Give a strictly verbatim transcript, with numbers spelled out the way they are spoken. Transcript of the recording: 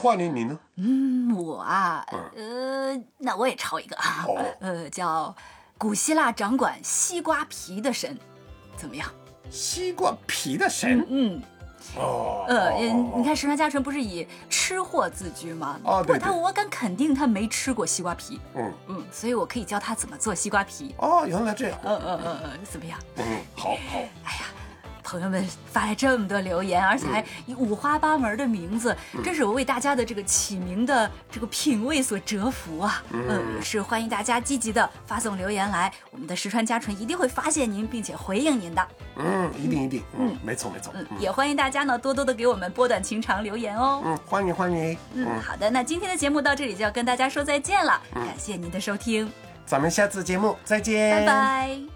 花莲你呢？ 嗯，我啊，呃，那我也抄一个啊， 哦、 呃，叫古希腊掌管西瓜皮的神，怎么样？ 西瓜皮的神？ 嗯。嗯哦， 呃，你看石川佳纯不是以吃货自居吗？ 哦，对对。 不过他我敢肯定他没吃过西瓜皮。 嗯嗯，所以我可以教他怎么做西瓜皮。 哦，原来这样。 嗯嗯嗯嗯，怎么样？ 嗯，好好。 哎呀，朋友们发来这么多留言，而且还以五花八门的名字， 嗯、 真是我为大家的这个起名的这个品味所折服啊！嗯，呃、是欢迎大家积极的发送留言来，我们的石川佳纯一定会发现您，并且回应您的。 嗯，一定一定。嗯，嗯没错没错。 嗯，也欢迎大家呢多多的给我们拨短情长留言哦。 嗯，欢迎欢迎。 嗯，好的，那今天的节目到这里就要跟大家说再见了，嗯、感谢您的收听， 咱们下次节目再见， 拜拜。